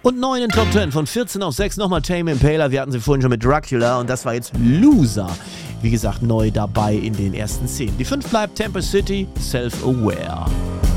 Und 9 in Top 10, von 14 auf 6 nochmal Tame Impala. Wir hatten sie vorhin schon mit Dracula und das war jetzt Loser. Wie gesagt, neu dabei in den ersten 10. Die 5 bleibt Temper City, Self-Aware.